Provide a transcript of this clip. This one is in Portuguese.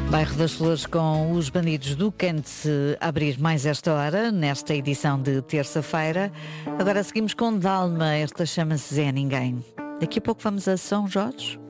Bairro das Flores com os Bandidos do Cante a abrir mais esta hora, nesta edição de terça-feira. Agora seguimos com Dalma, esta chama-se Zé Ninguém. Daqui a pouco vamos a São Jorge.